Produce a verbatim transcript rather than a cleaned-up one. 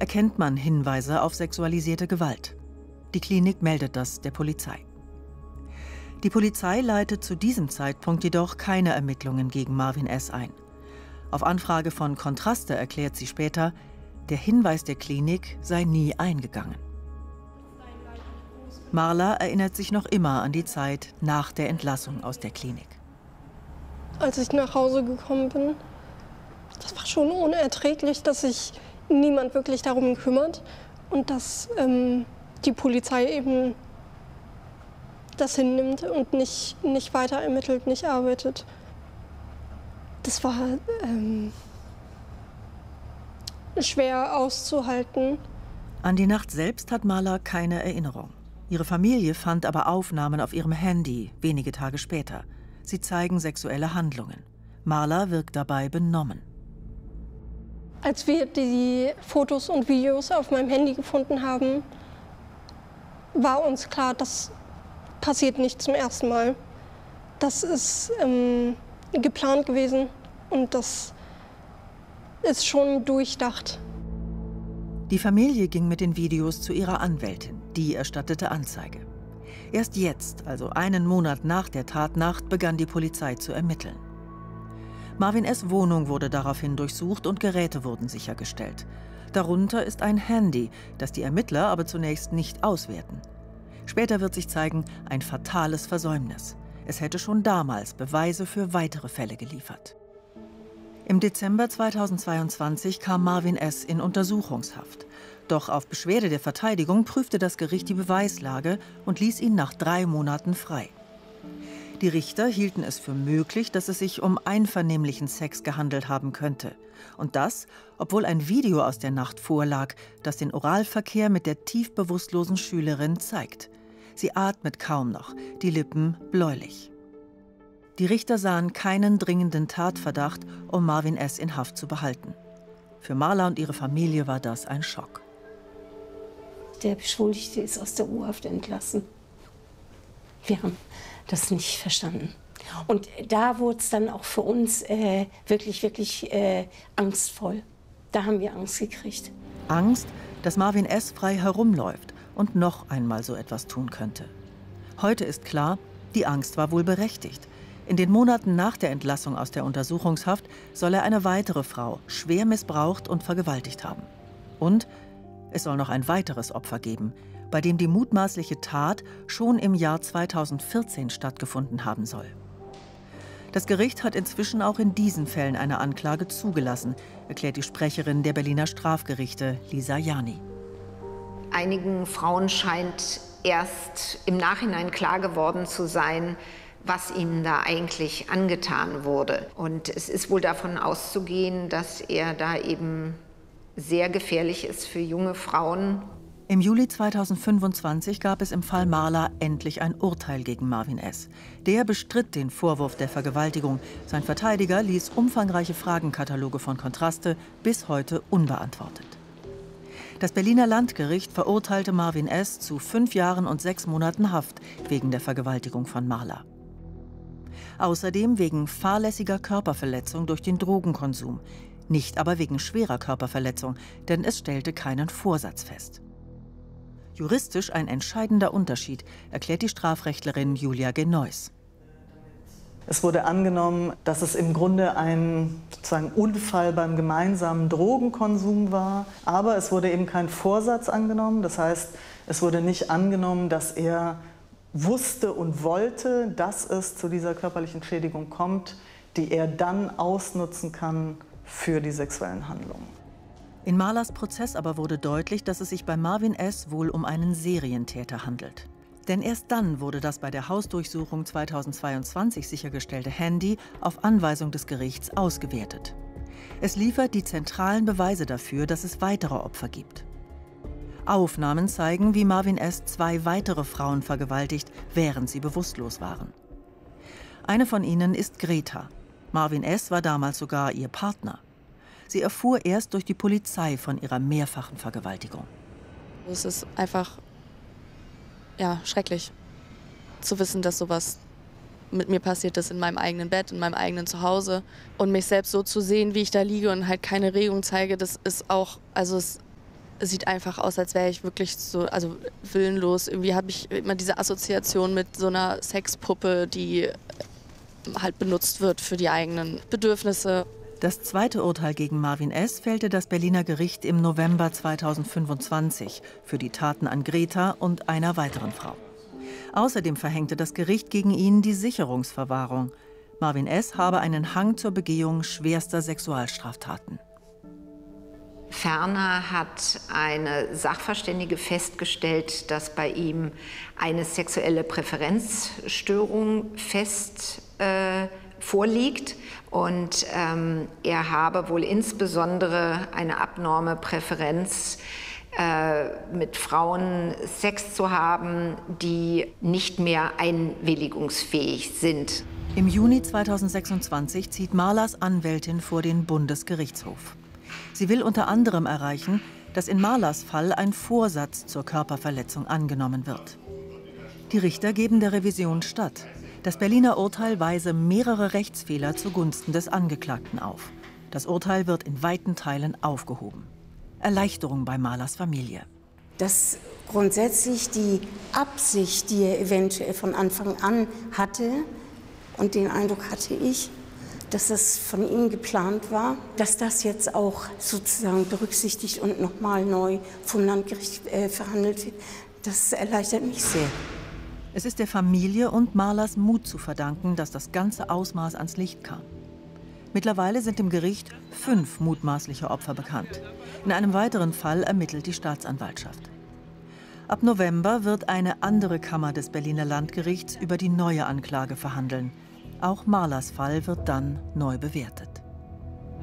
erkennt man Hinweise auf sexualisierte Gewalt. Die Klinik meldet das der Polizei. Die Polizei leitet zu diesem Zeitpunkt jedoch keine Ermittlungen gegen Marvin S. ein. Auf Anfrage von Kontraste erklärt sie später, der Hinweis der Klinik sei nie eingegangen. Marla erinnert sich noch immer an die Zeit nach der Entlassung aus der Klinik. Als ich nach Hause gekommen bin, das war schon unerträglich, dass sich niemand wirklich darum kümmert und dass ähm, die Polizei eben das hinnimmt und nicht, nicht weiter ermittelt, nicht arbeitet. Das war ähm, schwer auszuhalten. An die Nacht selbst hat Marla keine Erinnerung. Ihre Familie fand aber Aufnahmen auf ihrem Handy wenige Tage später. Sie zeigen sexuelle Handlungen. Marla wirkt dabei benommen. Als wir die Fotos und Videos auf meinem Handy gefunden haben, war uns klar, das passiert nicht zum ersten Mal. Das ist ähm, geplant gewesen und das ist schon durchdacht. Die Familie ging mit den Videos zu ihrer Anwältin. Die erstattete Anzeige. Erst jetzt, also einen Monat nach der Tatnacht, begann die Polizei zu ermitteln. Marvin S. Wohnung wurde daraufhin durchsucht und Geräte wurden sichergestellt. Darunter ist ein Handy, das die Ermittler aber zunächst nicht auswerten. Später wird sich zeigen, ein fatales Versäumnis. Es hätte schon damals Beweise für weitere Fälle geliefert. Im Dezember zweitausendzweiundzwanzig kam Marvin S. in Untersuchungshaft. Doch auf Beschwerde der Verteidigung prüfte das Gericht die Beweislage und ließ ihn nach drei Monaten frei. Die Richter hielten es für möglich, dass es sich um einvernehmlichen Sex gehandelt haben könnte. Und das, obwohl ein Video aus der Nacht vorlag, das den Oralverkehr mit der tief bewusstlosen Schülerin zeigt. Sie atmet kaum noch, die Lippen bläulich. Die Richter sahen keinen dringenden Tatverdacht, um Marvin S. in Haft zu behalten. Für Marla und ihre Familie war das ein Schock. Der Beschuldigte ist aus der U-Haft entlassen. Wir haben das nicht verstanden. Und da wurde es dann auch für uns äh, wirklich, wirklich äh, angstvoll. Da haben wir Angst gekriegt. Angst, dass Marvin S. frei herumläuft und noch einmal so etwas tun könnte. Heute ist klar, die Angst war wohl berechtigt. In den Monaten nach der Entlassung aus der Untersuchungshaft soll er eine weitere Frau schwer missbraucht und vergewaltigt haben. Und es soll noch ein weiteres Opfer geben, bei dem die mutmaßliche Tat schon im Jahr zweitausendvierzehn stattgefunden haben soll. Das Gericht hat inzwischen auch in diesen Fällen eine Anklage zugelassen, erklärt die Sprecherin der Berliner Strafgerichte, Lisa Jani. Einigen Frauen scheint erst im Nachhinein klar geworden zu sein, was ihnen da eigentlich angetan wurde. Und es ist wohl davon auszugehen, dass er da eben sehr gefährlich ist für junge Frauen. Im Juli zweitausendfünfundzwanzig gab es im Fall Marla endlich ein Urteil gegen Marvin S. Der bestritt den Vorwurf der Vergewaltigung. Sein Verteidiger ließ umfangreiche Fragenkataloge von Kontraste bis heute unbeantwortet. Das Berliner Landgericht verurteilte Marvin S. zu fünf Jahren und sechs Monaten Haft wegen der Vergewaltigung von Marla. Außerdem wegen fahrlässiger Körperverletzung durch den Drogenkonsum. Nicht aber wegen schwerer Körperverletzung, denn es stellte keinen Vorsatz fest. Juristisch ein entscheidender Unterschied, erklärt die Strafrechtlerin Julia Genois. Es wurde angenommen, dass es im Grunde ein sozusagen Unfall beim gemeinsamen Drogenkonsum war, aber es wurde eben kein Vorsatz angenommen. Das heißt, es wurde nicht angenommen, dass er wusste und wollte, dass es zu dieser körperlichen Schädigung kommt, die er dann ausnutzen kann für die sexuellen Handlungen. In Marlas Prozess aber wurde deutlich, dass es sich bei Marvin S. wohl um einen Serientäter handelt. Denn erst dann wurde das bei der Hausdurchsuchung zweitausendzweiundzwanzig sichergestellte Handy auf Anweisung des Gerichts ausgewertet. Es liefert die zentralen Beweise dafür, dass es weitere Opfer gibt. Aufnahmen zeigen, wie Marvin S. zwei weitere Frauen vergewaltigt, während sie bewusstlos waren. Eine von ihnen ist Greta. Marvin S. war damals sogar ihr Partner. Sie erfuhr erst durch die Polizei von ihrer mehrfachen Vergewaltigung. Es ist einfach ja, schrecklich zu wissen, dass sowas mit mir passiert ist in meinem eigenen Bett, in meinem eigenen Zuhause. Und mich selbst so zu sehen, wie ich da liege und halt keine Regung zeige, das ist auch, also es es sieht einfach aus, als wäre ich wirklich so, also willenlos. Irgendwie habe ich immer diese Assoziation mit so einer Sexpuppe, die halt benutzt wird für die eigenen Bedürfnisse. Das zweite Urteil gegen Marvin S. fällte das Berliner Gericht im November zweitausendfünfundzwanzig für die Taten an Greta und einer weiteren Frau. Außerdem verhängte das Gericht gegen ihn die Sicherungsverwahrung. Marvin S. habe einen Hang zur Begehung schwerster Sexualstraftaten. Ferner hat eine Sachverständige festgestellt, dass bei ihm eine sexuelle Präferenzstörung fest äh, vorliegt. Und ähm, er habe wohl insbesondere eine abnorme Präferenz, äh, mit Frauen Sex zu haben, die nicht mehr einwilligungsfähig sind. Im Juni zweitausendsechsundzwanzig zieht Marlas Anwältin vor den Bundesgerichtshof. Sie will unter anderem erreichen, dass in Marlas Fall ein Vorsatz zur Körperverletzung angenommen wird. Die Richter geben der Revision statt. Das Berliner Urteil weise mehrere Rechtsfehler zugunsten des Angeklagten auf. Das Urteil wird in weiten Teilen aufgehoben. Erleichterung bei Marlas Familie. Dass grundsätzlich die Absicht, die er eventuell von Anfang an hatte, und den Eindruck hatte ich, dass das von ihm geplant war, dass das jetzt auch sozusagen berücksichtigt und nochmal neu vom Landgericht äh, verhandelt wird, das erleichtert mich sehr. Es ist der Familie und Marlas Mut zu verdanken, dass das ganze Ausmaß ans Licht kam. Mittlerweile sind im Gericht fünf mutmaßliche Opfer bekannt. In einem weiteren Fall ermittelt die Staatsanwaltschaft. Ab November wird eine andere Kammer des Berliner Landgerichts über die neue Anklage verhandeln. Auch Marlas Fall wird dann neu bewertet.